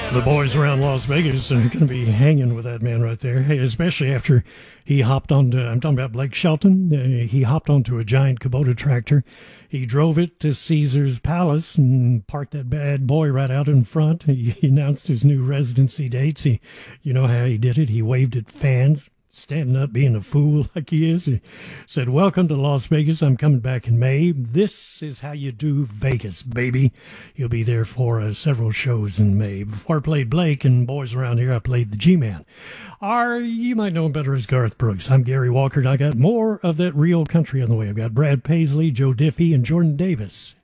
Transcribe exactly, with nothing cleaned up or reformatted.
The boys around Las Vegas are going to be hanging with that man right there, hey, especially after he hopped onto, I'm talking about Blake Shelton, uh, he hopped onto a giant Kubota tractor. He drove it to Caesar's Palace and parked that bad boy right out in front. He, he announced his new residency dates. He, you know how he did it? He waved at fans, standing up, being a fool like he is. He said, "Welcome to Las Vegas. I'm coming back in May. This is how you do Vegas, baby." He'll be there for uh, several shows in May. Before I played Blake and boys around here, I played the G-Man. Or you might know him better as Garth Brooks. I'm Gary Walker, and I got more of that real country on the way. I've got Brad Paisley, Joe Diffie, and Jordan Davis